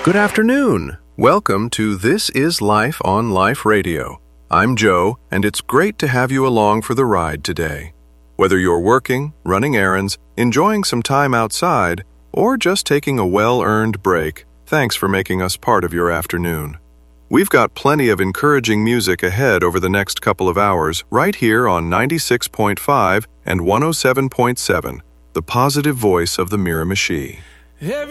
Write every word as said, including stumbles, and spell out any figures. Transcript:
Good afternoon. Welcome to This is Life on Life Radio. I'm Joe, and it's great to have you along for the ride today. Whether you're working, running errands, enjoying some time outside, or just taking a well-earned break, thanks for making us part of your afternoon. We've got plenty of encouraging music ahead over the next couple of hours right here on ninety-six point five and one oh seven point seven, the positive voice of the Miramichi.